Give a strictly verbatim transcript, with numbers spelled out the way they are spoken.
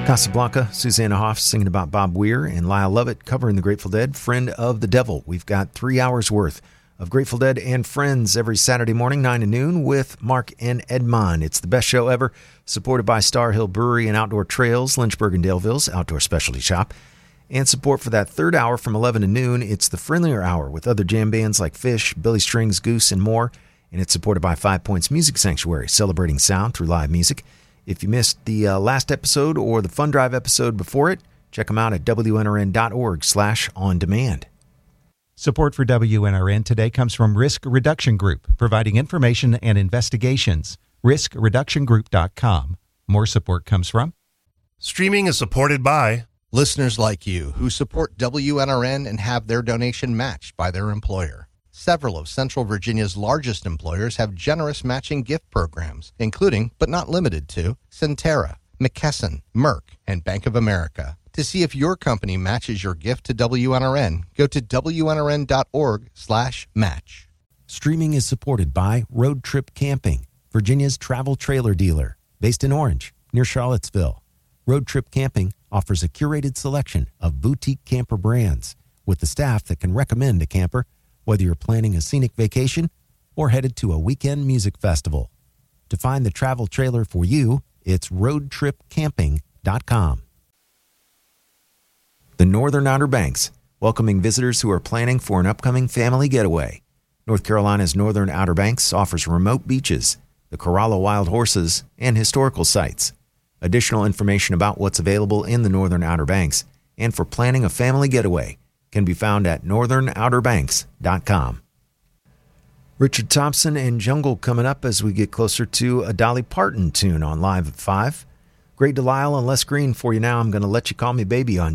Casablanca, Susanna Hoffs singing about Bob Weir, and Lyle Lovett covering the Grateful Dead, Friend of the Devil. We've got three hours worth of Grateful Dead and Friends every Saturday morning, nine to noon, with Mark and Edmond. It's the best show ever, supported by Star Hill Brewery and Outdoor Trails, Lynchburg and Daleville's outdoor specialty shop. And support for that third hour from eleven to noon, it's the friendlier hour with other jam bands like Fish, Billy Strings, Goose, and more. And it's supported by Five Points Music Sanctuary, celebrating sound through live music. If you missed the uh, last episode or the Fun Drive episode before it, check them out at W N R N dot org slash on demand. Support for W N R N today comes from Risk Reduction Group, providing information and investigations. risk reduction group dot com. More support comes from Streaming is supported by listeners like you who support W N R N and have their donation matched by their employer. Several of Central Virginia's largest employers have generous matching gift programs, including, but not limited to, Centera, McKesson, Merck, and Bank of America. To see if your company matches your gift to W N R N, go to W N R N dot org slash match. Streaming is supported by Road Trip Camping, Virginia's travel trailer dealer, based in Orange, near Charlottesville. Road Trip Camping offers a curated selection of boutique camper brands with the staff that can recommend a camper, whether you're planning a scenic vacation or headed to a weekend music festival. To find the travel trailer for you, it's road trip camping dot com. The Northern Outer Banks, welcoming visitors who are planning for an upcoming family getaway. North Carolina's Northern Outer Banks offers remote beaches, the Corolla Wild Horses, and historical sites. Additional information about what's available in the Northern Outer Banks and for planning a family getaway can be found at northern outer banks dot com. Richard Thompson and Jungle coming up as we get closer to a Dolly Parton tune on Live at five. Great Delisle and Les Green for you now. I'm going to let you call me baby on